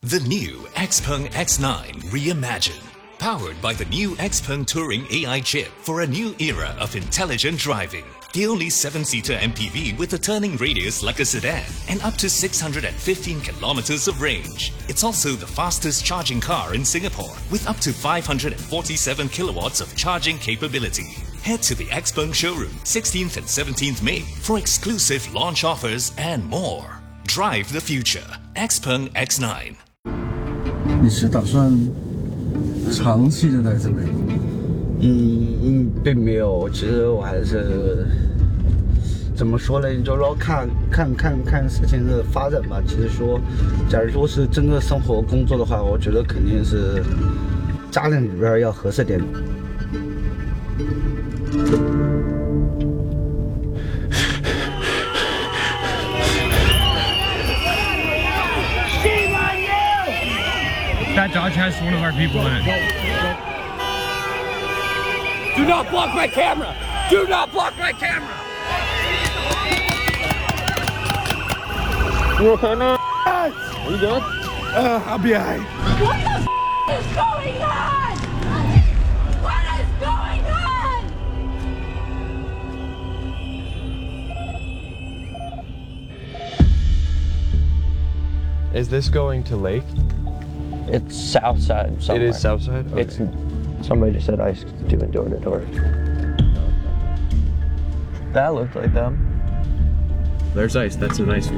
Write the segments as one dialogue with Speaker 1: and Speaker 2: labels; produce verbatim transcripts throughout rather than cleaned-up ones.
Speaker 1: The new XPeng X nine Reimagined. Powered by the new XPeng Touring A I chip for a new era of intelligent driving. The only seven-seater M P V with a turning radius like a sedan and up to six hundred fifteen kilometers of range. It's also the fastest charging car in Singapore with up to five hundred forty-seven kilowatts of charging capability. Head to the XPeng showroom sixteenth and seventeenth May for exclusive launch offers and more. Drive the future. XPeng X nine.
Speaker 2: 你是打算长期的在这里？
Speaker 3: 嗯嗯，并没有。其实我还是怎么说呢？就是说看看看看事情的发展吧。其实说，假如说是真的生活工作的话，我觉得肯定是家里里边要合适点。
Speaker 4: That Dodge has one of our people in it.
Speaker 5: Do not block my camera! Do not block my camera!
Speaker 4: You okay, man? Are you good?
Speaker 2: Uh, I'll be alright.
Speaker 6: What the f is going on? What is going on?
Speaker 7: Is this going to Lake?
Speaker 8: It's south side somewhere.
Speaker 7: It is south side? Okay.
Speaker 8: It's somebody just said ice doing door to door. That looked like them.
Speaker 7: There's ice. That's a nice view.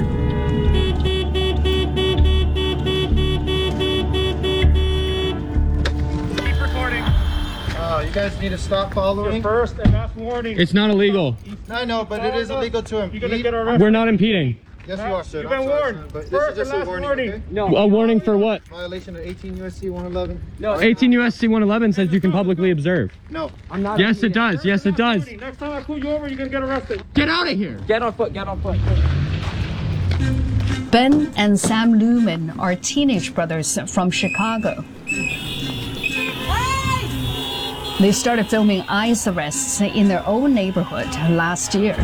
Speaker 4: Keep recording.
Speaker 9: Oh, you guys need to stop following.
Speaker 4: First and last warning. It's not illegal.
Speaker 9: I know, but it is illegal to impede.
Speaker 4: You're gonna get arrested. We're not impeding.
Speaker 9: Yes, you are, sir.
Speaker 4: You've been
Speaker 9: I'm sorry,
Speaker 4: warned.
Speaker 9: sir, but
Speaker 4: First
Speaker 9: this is just
Speaker 4: and
Speaker 9: a
Speaker 4: last
Speaker 9: warning.
Speaker 4: warning.
Speaker 9: Okay?
Speaker 8: No.
Speaker 4: A warning for what?
Speaker 9: Violation of eighteen U S C one eleven.
Speaker 4: No. eighteen U S C one eleven says you can publicly observe.
Speaker 9: No.
Speaker 4: I'm not. Yes, it does. Yes, it does. Next time I pull you over, you're gonna get arrested. Get out of here.
Speaker 8: Get on foot, get on foot.
Speaker 10: Ben and Sam Lumen are teenage brothers from Chicago. They started filming ICE arrests in their own neighborhood last year.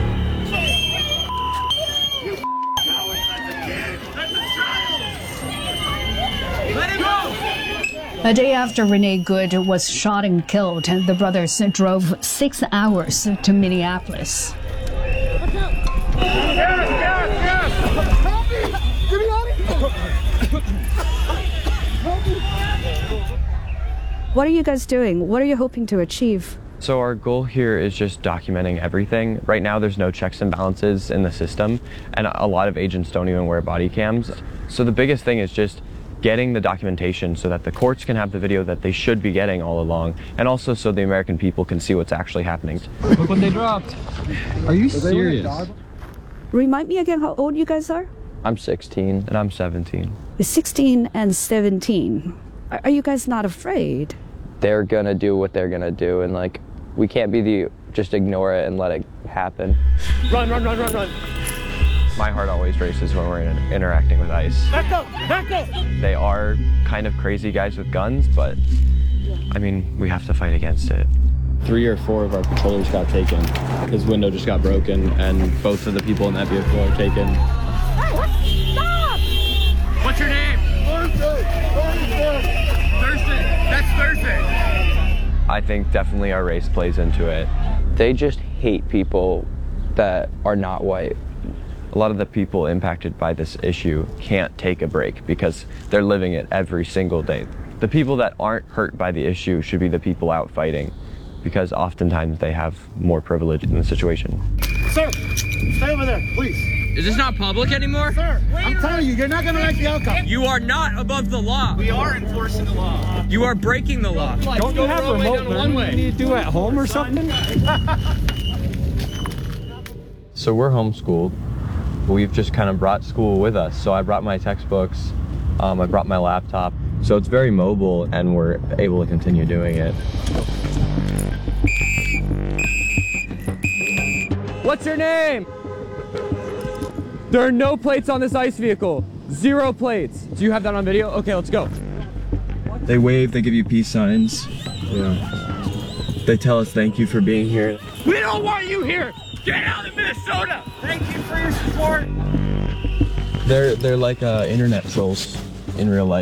Speaker 10: A day after Renee Good was shot and killed, the brothers drove six hours to Minneapolis.
Speaker 11: What are you guys doing? What are you hoping to achieve?
Speaker 7: So our goal here is just documenting everything. Right now there's no checks and balances in the system, and a lot of agents don't even wear body cams. So the biggest thing is just getting the documentation so that the courts can have the video that they should be getting all along, and also so the American people can see what's actually happening.
Speaker 4: Look what they dropped. Are you serious?
Speaker 11: Remind me again how old you guys are?
Speaker 7: I'm sixteen and I'm seventeen.
Speaker 11: sixteen and seventeen. Are are you guys not afraid?
Speaker 8: They're gonna do what they're gonna do, and like, we can't be the, just ignore it and let it happen.
Speaker 4: Run, run, run, run, run.
Speaker 7: My heart always races when we're in, interacting with ICE.
Speaker 4: Back up, back up.
Speaker 7: They are kind of crazy guys with guns, but I mean, we have to fight against it.
Speaker 12: Three or four of our patrollers got taken. His window just got broken, and both of the people in that vehicle are taken.
Speaker 6: Hey, what? Stop!
Speaker 4: What's your name?
Speaker 9: Thursday. Thursday.
Speaker 4: Thursday. That's Thursday.
Speaker 7: I think definitely our race plays into it.
Speaker 8: They just hate people that are not white.
Speaker 7: A lot of the people impacted by this issue can't take a break because they're living it every single day. The people that aren't hurt by the issue should be the people out fighting, because oftentimes they have more privilege in the situation.
Speaker 9: Sir, stay over there, please.
Speaker 5: Is this not public anymore?
Speaker 9: Sir, I'm telling you, you're not gonna like the outcome.
Speaker 5: You are not above the law.
Speaker 9: We are enforcing the law.
Speaker 5: You are breaking the law.
Speaker 4: Don't you have remote learning you need to do at home or something?
Speaker 7: So we're homeschooled. We've just kind of brought school with us. So I brought my textbooks, um, I brought my laptop. So it's very mobile and we're able to continue doing it.
Speaker 4: What's your name? There are no plates on this ICE vehicle. Zero plates. Do you have that on video? Okay, let's go.
Speaker 7: They wave, they give you peace signs. Yeah. They tell us thank you for being here.
Speaker 5: We don't want you here. Get out of Minnesota. Thank you for your support.
Speaker 7: They're they're like uh, internet trolls in real life.